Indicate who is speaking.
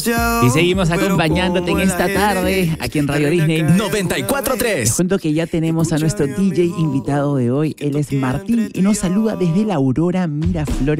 Speaker 1: Y seguimos acompañándote en esta tarde aquí en Radio Disney
Speaker 2: 94.3.
Speaker 1: Les cuento que ya tenemos a nuestro DJ invitado de hoy. Él es Martín y nos saluda desde la Aurora Miraflores.